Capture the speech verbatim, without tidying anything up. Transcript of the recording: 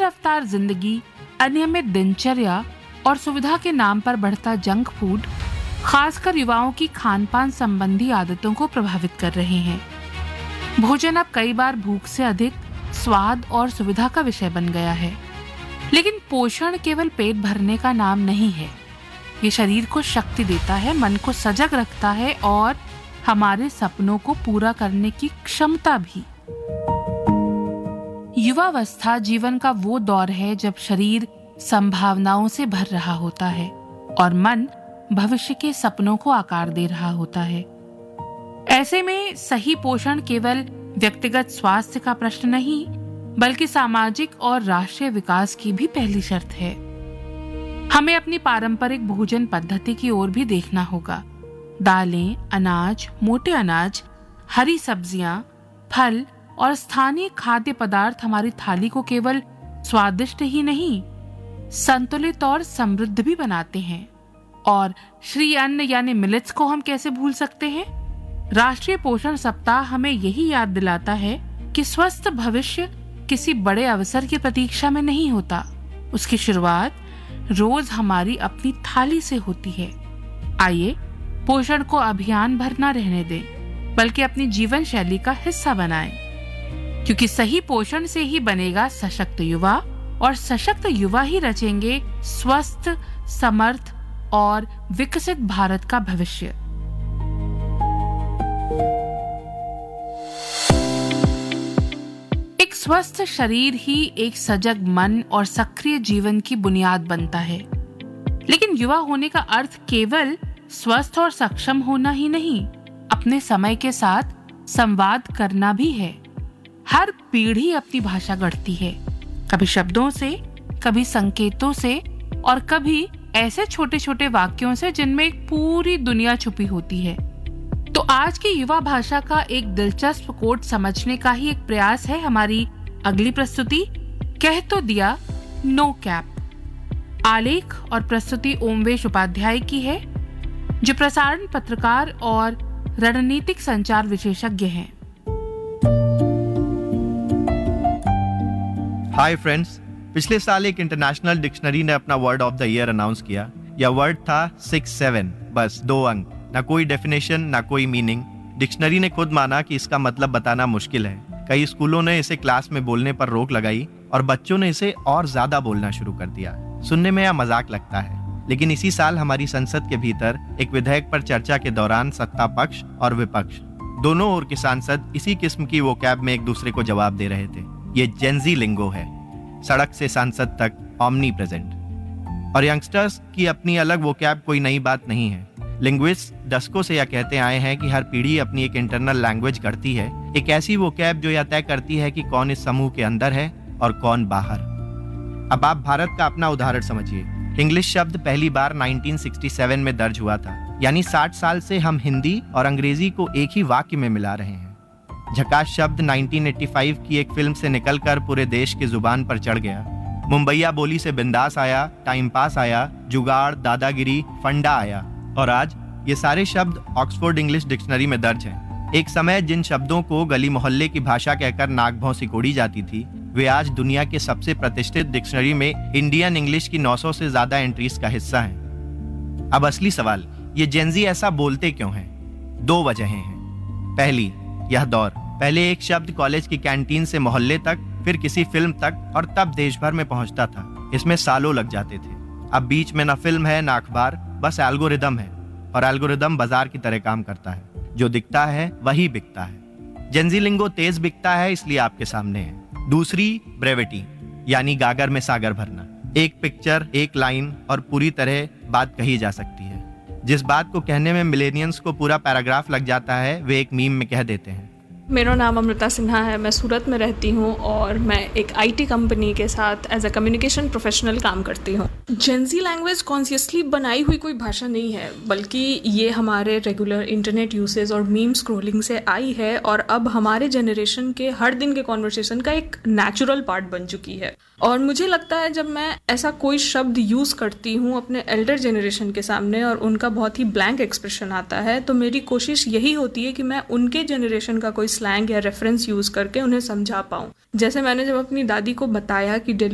रफ्तार जिंदगी, अनियमित दिनचर्या और सुविधा के नाम पर बढ़ता जंक फूड खासकर युवाओं की खान-पान संबंधी आदतों को प्रभावित कर रहे हैं। भोजन अब कई बार भूख से अधिक स्वाद और सुविधा का विषय बन गया है। लेकिन पोषण केवल पेट भरने का नाम नहीं है। ये शरीर को शक्ति देता है, मन को सजग रखता है और हमारे सपनों को पूरा करने की क्षमता भी। युवावस्था जीवन का वो दौर है जब शरीर संभावनाओं से भर रहा होता है और मन भविष्य के सपनों को आकार दे रहा होता है। ऐसे में सही पोषण केवल व्यक्तिगत स्वास्थ्य का प्रश्न नहीं, बल्कि सामाजिक और राष्ट्रीय विकास की भी पहली शर्त है। हमें अपनी पारंपरिक भोजन पद्धति की ओर भी देखना होगा। दालें, अनाज, मोटे अनाज, हरी सब्जियां, फल और स्थानीय खाद्य पदार्थ हमारी थाली को केवल स्वादिष्ट ही नहीं, संतुलित और समृद्ध भी बनाते हैं। और श्री अन्न यानी मिलेट्स को हम कैसे भूल सकते हैं? राष्ट्रीय पोषण सप्ताह हमें यही याद दिलाता है कि स्वस्थ भविष्य किसी बड़े अवसर की प्रतीक्षा में नहीं होता। उसकी शुरुआत रोज हमारी अपनी थाली से होती है। आइए पोषण को अभियान भर न रहने दें, बल्कि अपनी जीवन शैली का हिस्सा बनाएं, क्योंकि सही पोषण से ही बनेगा सशक्त युवा और सशक्त युवा ही रचेंगे स्वस्थ, समर्थ और विकसित भारत का भविष्य। एक स्वस्थ शरीर ही एक सजग मन और सक्रिय जीवन की बुनियाद बनता है। लेकिन युवा होने का अर्थ केवल स्वस्थ और सक्षम होना ही नहीं, अपने समय के साथ संवाद करना भी है। हर पीढ़ी अपनी भाषा गढ़ती है, कभी शब्दों से, कभी संकेतों से और कभी ऐसे छोटे छोटे वाक्यों से जिनमें एक पूरी दुनिया छुपी होती है। तो आज की युवा भाषा का एक दिलचस्प कोड समझने का ही एक प्रयास है हमारी अगली प्रस्तुति, कह तो दिया नो कैप। आलेख और प्रस्तुति ओमवेश उपाध्याय की है, जो प्रसारण पत्रकार और रणनीतिक संचार विशेषज्ञ हैं। हाय फ्रेंड्स, पिछले साल एक इंटरनेशनल डिक्शनरी ने अपना word of the year announce किया। यह वर्ड था सिक्स सेवन, बस दो अंक, ना कोई डेफिनेशन ना कोई मीनिंग। डिक्शनरी ने खुद माना कि इसका मतलब बताना मुश्किल है। कई स्कूलों ने इसे क्लास में बोलने पर रोक लगाई और बच्चों ने इसे और ज्यादा बोलना शुरू कर दिया। सुनने में यह मजाक लगता है, लेकिन इसी साल हमारी संसद के भीतर एक विधेयक पर चर्चा के दौरान सत्ता पक्ष और विपक्ष दोनों ओर के सांसद इसी किस्म की वोकैब में एक दूसरे को जवाब दे रहे थे। ये जेनजी लिंगो है, सड़क से सांसद तक ऑमनी प्रेजेंट। और यंगस्टर्स की अपनी अलग वोकैब कोई नई बात नहीं है। लिंग्विस्ट दशकों से यह कहते आए हैं कि हर पीढ़ी अपनी एक इंटरनल लैंग्वेज करती है, एक ऐसी वोकैब जो यह तय करती है कि कौन इस समूह के अंदर है और कौन बाहर। अब आप भारत का अपना उदाहरण समझिए। इंग्लिश शब्द पहली बार उन्नीस सौ सरसठ में दर्ज हुआ था, यानी साठ साल से हम हिंदी और अंग्रेजी को एक ही वाक्य में मिला रहे हैं। झकास शब्द उन्नीस सौ पचासी की एक फिल्म से निकलकर पूरे देश की जुबान पर चढ़ गया। मुंबईया बोली से बिंदास आया, टाइम पास आया, जुगाड़, दादागिरी, फंडा आया और आज ये सारे शब्द ऑक्सफोर्ड इंग्लिश डिक्शनरी में दर्ज हैं। एक समय जिन शब्दों को गली मोहल्ले की भाषा कहकर नाक भौं सिकोड़ी जाती थी, वे आज दुनिया के सबसे प्रतिष्ठित डिक्शनरी में इंडियन इंग्लिश की नौ सौ से ज्यादा एंट्रीज का हिस्सा हैं। अब असली सवाल, ये जेनजी ऐसा बोलते क्यों हैं? दो वजहें हैं। पहली, यह दौर। पहले एक शब्द कॉलेज की कैंटीन से मोहल्ले तक, फिर किसी फिल्म तक और तब देश भर में पहुंचता था। इसमें सालों लग जाते थे। अब बीच में ना फिल्म है ना अखबार, बस एल्गोरिदम है और एल्गोरिदम बाजार की तरह काम करता है। जो दिखता है वही बिकता है। जेनजी लिंगो तेज बिकता है, इसलिए आपके सामने है। दूसरी, ब्रेविटी, यानी गागर में सागर भरना। एक पिक्चर, एक लाइन और पूरी तरह बात कही जा सकती है। जिस बात को कहने में मिलेनियंस को पूरा पैराग्राफ लग जाता है, वे एक मीम में कह देते हैं। मेरा नाम अमृता सिन्हा है, मैं सूरत में रहती हूँ और मैं एक आईटी कंपनी के साथ एज अ कम्युनिकेशन प्रोफेशनल काम करती हूँ। जेनजी लैंग्वेज कॉन्शियसली बनाई हुई कोई भाषा नहीं है, बल्कि ये हमारे रेगुलर इंटरनेट यूसेज और मीम स्क्रोलिंग से आई है और अब हमारे जनरेशन के हर दिन के कॉन्वर्सेशन का एक नेचुरल पार्ट बन चुकी है। और मुझे लगता है जब मैं ऐसा कोई शब्द यूज़ करती हूँ अपने एल्डर जनरेशन के सामने और उनका बहुत ही ब्लैंक एक्सप्रेशन आता है, तो मेरी कोशिश यही होती है कि मैं उनके जनरेशन का कोई स्लैंग या रेफरेंस यूज़ करके उन्हें समझा पाऊँ। जैसे मैंने जब अपनी दादी को बताया कि